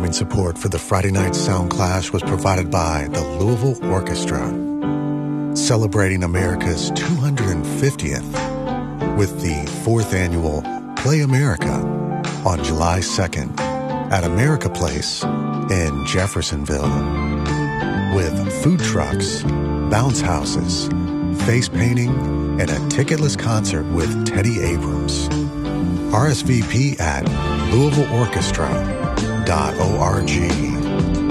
Programming support for the Friday Night Sound Clash was provided by the Louisville Orchestra, celebrating America's 250th with the 4th annual Play America on July 2nd at America Place in Jeffersonville, with food trucks, bounce houses, face painting, and a ticketless concert with Teddy Abrams. RSVP at LouisvilleOrchestra.org.